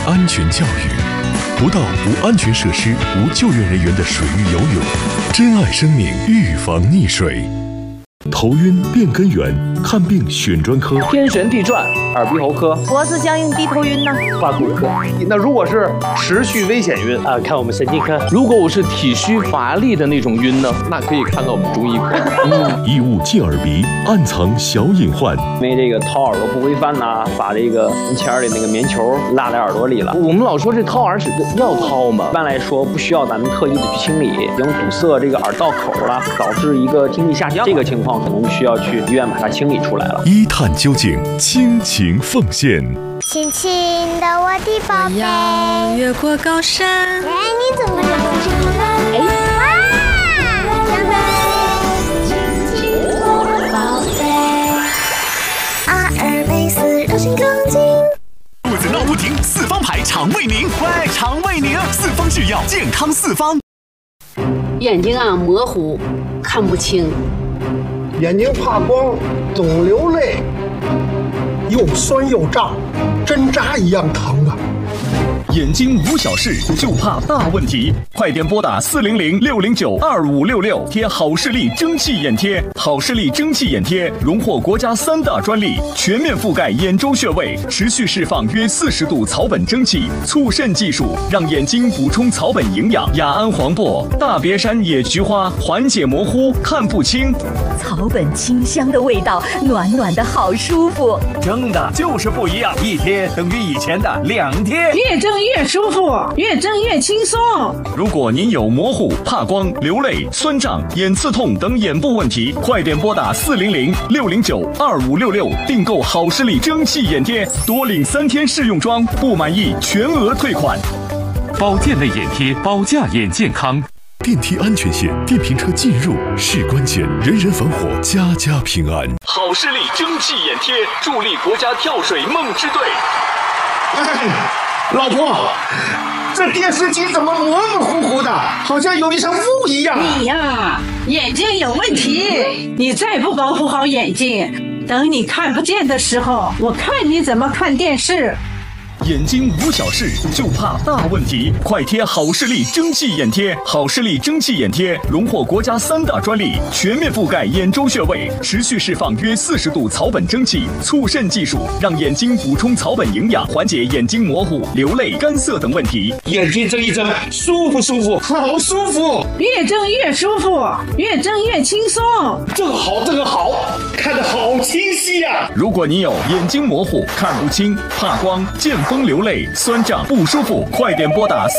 安全教育，不到无安全设施、无救援人员的水域游泳，珍爱生命，预防溺水。头晕变根源，看病选专科。 天旋地转，耳鼻喉科。 脖子僵硬低头晕呢， 挂骨科。那如果是持续危险晕啊，看我们神经科。如果我是体虚乏力的那种晕呢，那可以看看我们中医科。 异物进耳鼻，暗藏小隐患。 因为这个掏耳朵不规范呐，把这个门前的那个棉球拉在耳朵里了。 我们老说这掏耳屎要掏吗？ 一般来说不需要咱们特意的去清理，已经堵塞这个耳道口了，导致一个听力下降。这个情况可能需要去医院把它清理出来了。 一探究竟，倾情奉献。 亲亲的我的宝贝， 要越过高山。 哎，你怎么这么这么宝贝阿尔卑斯柔性钢筋。 肚子闹不停，四方牌肠胃宁，喂，肠胃宁，四方制药，健康四方。 眼睛啊模糊，看不清。 眼睛怕光，总流泪，又酸又胀，针扎一样疼啊！ 眼睛无小事，就怕大问题。快点拨打400-609-2566，贴好视力蒸汽眼贴。好视力蒸汽眼贴荣获国家3大专利，全面覆盖眼周穴位，持续释放约40度草本蒸汽，促渗技术让眼睛补充草本营养。雅安黄柏、大别山野菊花缓解模糊，看不清。 草本清香的味道，暖暖的好舒服。 蒸的就是不一样，一贴等于以前的2贴。 越蒸越舒服，越蒸越轻松。 如果您有模糊、怕光、流泪、酸胀、眼刺痛等眼部问题，快点拨打400-609-2566，订购好视力蒸汽眼贴，多领3天试用装，不满意全额退款。 保健类眼贴，保驾眼健康。 电梯安全线，电瓶车进入是关键，人人防火，家家平安。 好视力蒸汽眼贴，助力国家跳水梦之队。 老婆，这电视机怎么模模糊糊的，好像有一层雾一样。 你呀，眼睛有问题，你再不保护好眼睛，等你看不见的时候，我看你怎么看电视。 眼睛无小事，就怕大问题。快贴好视力蒸汽眼贴。好视力蒸汽眼贴荣获国家3大专利，全面覆盖眼周穴位，持续释放约40度草本蒸汽，促渗技术让眼睛补充草本营养，缓解眼睛模糊、流泪、干涩等问题。 眼睛睁一睁，舒服舒服，好舒服。 越睁越舒服，越睁越轻松。 这个好，这个好，看得好清晰呀！ 如果你有眼睛模糊、看不清、怕光、见风流泪、酸胀不舒服，快点拨打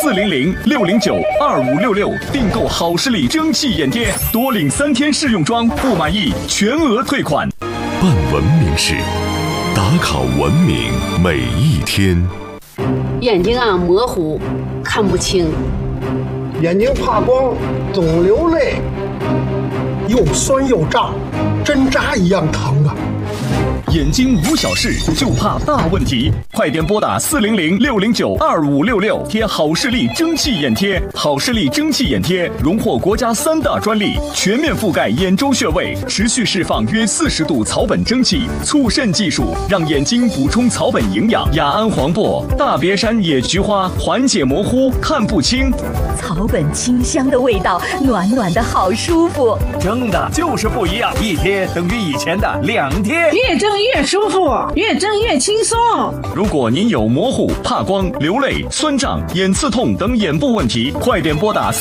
400-609-2566，订购好视力蒸汽眼贴，多领3天试用装，不满意全额退款。 办文明事，打卡文明每一天。 眼睛啊模糊，看不清。 眼睛怕光，总流泪，又酸又胀，针扎一样疼啊！ 眼睛无小事，就怕大问题。快点拨打400-609-2566，贴好视力蒸汽眼贴。好视力蒸汽眼贴荣获国家3大专利，全面覆盖眼周穴位，持续释放约40度草本蒸汽，促渗技术让眼睛补充草本营养。雅安黄柏、大别山野菊花缓解模糊，看不清。 草本清香的味道，暖暖的好舒服。 蒸的就是不一样，一贴等于以前的2贴。 越蒸越舒服，越蒸越轻松。 如果您有模糊、怕光、流泪、酸胀、眼刺痛等眼部问题，快点拨打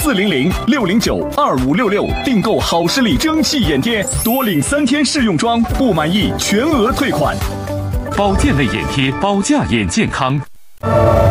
400-609-2566，订购好视力蒸汽眼贴，多领3天试用装，不满意全额退款。 保健类眼贴，保驾眼健康。